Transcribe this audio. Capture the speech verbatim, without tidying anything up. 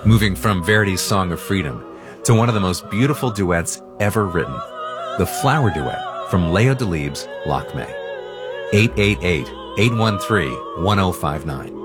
Moving from Verdi's Song of Freedom to one of the most beautiful duets ever written, the Flower Duet from Leo Delibes' Lakme. eight eight eight, eight one three, one oh five nine.